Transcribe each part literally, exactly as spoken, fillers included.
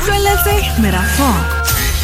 Utlweletse Merafong.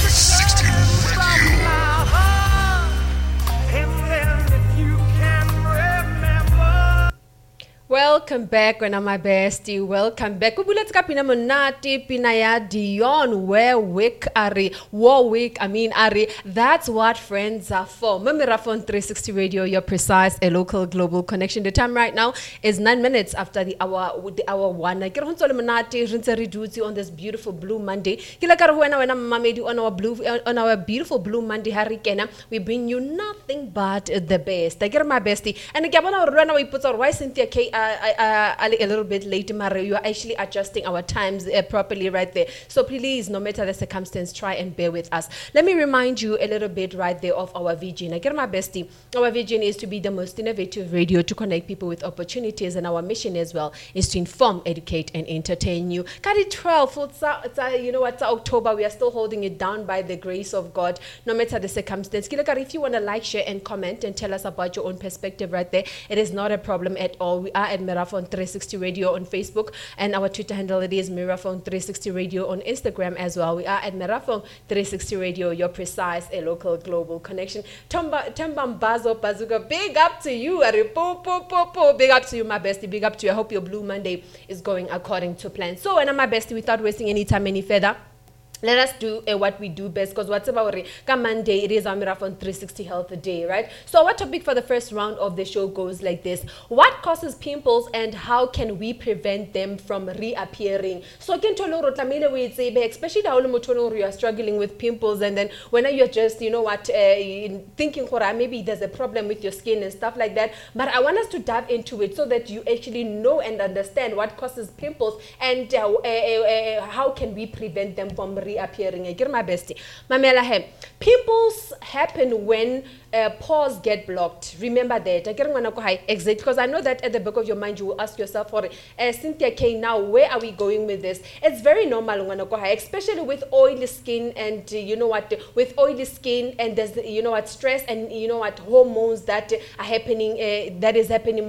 Welcome back, when I'm my bestie. Welcome back. Kubulet's kapina monati pinaya Dion Warwick Ari Warwick. I mean Ari. That's what friends are for. Merafong three sixty Radio, your precise a local global connection. The time right now is nine minutes after the hour with the hour one. I get on monati rinse duty on this beautiful blue Monday. Kila karuena when I'm mamedi on our blue on our beautiful blue Monday Harikena. We bring you nothing but the best. I get my bestie. And again, when we put our why Cynthia K. I, I, I, a little bit late, Mara. You are actually adjusting our times uh, properly right there. So please, no matter the circumstance, try and bear with us. Let me remind you a little bit right there of our vision. I get my bestie. Our vision is to be the most innovative radio to connect people with opportunities, and our mission as well is to inform, educate, and entertain you. Kari twelve, it's, it's, you know what, October. We are still holding it down by the grace of God, no matter the circumstance. If you want to like, share, and comment and tell us about your own perspective right there, it is not a problem at all. We are at Merafong three sixty Radio on Facebook, and our Twitter handle it is Merafong three sixty Radio on Instagram as well. We are at Merafong three sixty Radio, your precise a local global connection. Tomba Temba Mbazo Bazuka, big up to you. Po, po, po, po. Big up to you, my bestie. Big up to you. I hope your Blue Monday is going according to plan. So, and I'm my bestie, without wasting any time any further, let us do uh, what we do best, because what's about it? Come Monday, it is our Merafong three sixty Health Day, right? So our topic for the first round of the show goes like this: what causes pimples and how can we prevent them from reappearing? So can especially the you are struggling with pimples, and then when you're just, you know what, uh, thinking maybe there's a problem with your skin and stuff like that. But I want us to dive into it so that you actually know and understand what causes pimples and uh, uh, uh, how can we prevent them from reappearing. Appearing. I get my bestie. Mamela he. Pimples happen when uh, pores get blocked. Remember that. I get my exit, because I know that at the back of your mind you will ask yourself, for uh, Cynthia K, now where are we going with this? It's very normal, especially with oily skin, and uh, you know what, with oily skin, and there's, you know what, stress, and you know what, hormones that are happening, uh, that is happening.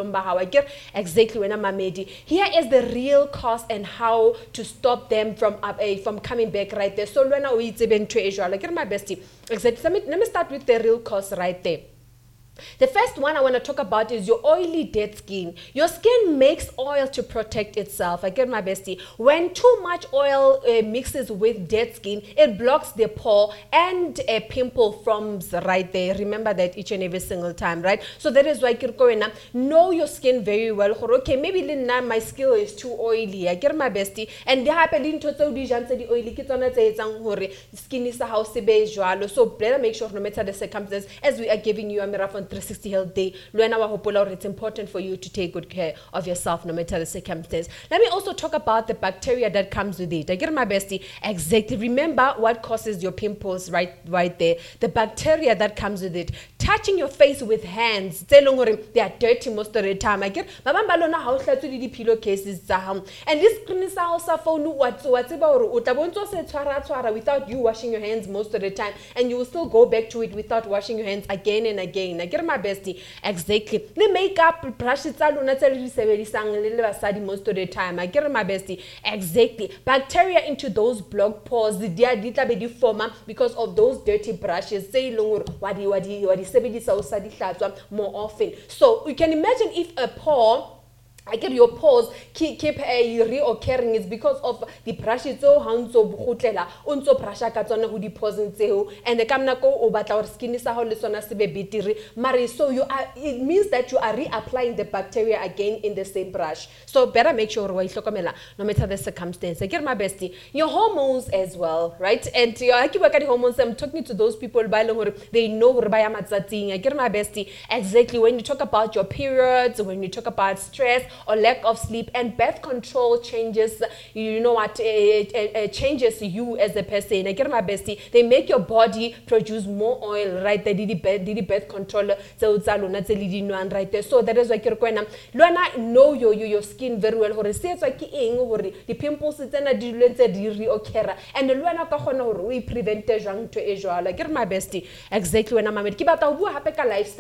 I get exactly when I'm made. Here is the real cause and how to stop them from uh, from coming back right there. So when we even treasure, like my bestie. Exactly. Let me, let me start with the real cause right there. The first one I want to talk about is your oily dead skin. Your skin makes oil to protect itself. I get my bestie. When too much oil uh, mixes with dead skin, it blocks the pore and a pimple forms right there. Remember that each and every single time, right? So that is why Kirkoena, know your skin very well. Okay, maybe my skin is too oily. I get my bestie. And they happen to the oily skin is a house. So better make sure no matter the circumstances, as we are giving you a Merafong three sixty Health Day, it's important for you to take good care of yourself no matter the circumstance. Let me also talk about the bacteria that comes with it. I get my bestie. Exactly. Remember what causes your pimples right right there. The bacteria that comes with it. Touching your face with hands. They are dirty most of the time. I get my how the pillowcases. And this phone without you washing your hands most of the time, and you will still go back to it without washing your hands again and again. I get my bestie. Exactly. The makeup brush it's most of the time. I get my bestie. Exactly. Bacteria into those blocked pores, they are former because of those dirty brushes. Say more often. So you can imagine if a pore, I get your pores keep, keep a reoccurring. It's because of the brushes so hands of hotela unso brusha katsona ho di pores ntseo, and the kamna ko o batla hore skin sa ho le sona se be bitiri mari, so you are, it means that you are reapplying the bacteria again in the same brush. So better make sure wa ihlokomela no matter the circumstance. I get my bestie. Your hormones as well, right? And your akibaka hormones, I'm talking to those people by long they know hore ba ya matsatsing. I get my bestie. Exactly. When you talk about your periods, when you talk about stress or lack of sleep, and birth control changes, you know what, it, it, it changes you as a person. I get my bestie. They make your body produce more oil, right? They did the birth control, so right there. So that is why Kirkoena, Luana know your your skin very well. Hore se tswa ke eng hore the pimples tsena di lentse di reoccur, and Luana ka khona hore we prevent jang to e jwala. Get my bestie. Exactly when I'm ke batla ho bua hape ka lifestyle.